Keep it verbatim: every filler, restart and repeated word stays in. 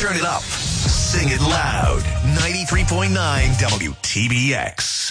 Turn it up. Sing it loud. ninety-three point nine W T B X.